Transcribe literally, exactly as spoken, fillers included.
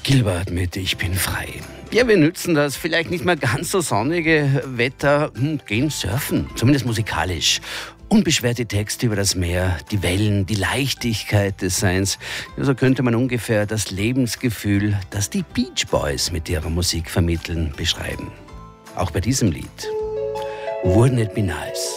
Gilbert mit Ich bin frei. Ja, wir nützen das vielleicht nicht mehr ganz so sonnige Wetter, hm, gehen surfen, zumindest musikalisch. Unbeschwerte Texte über das Meer, die Wellen, die Leichtigkeit des Seins. Ja, so könnte man ungefähr das Lebensgefühl, das die Beach Boys mit ihrer Musik vermitteln, beschreiben. Auch bei diesem Lied. Wouldn't it be nice?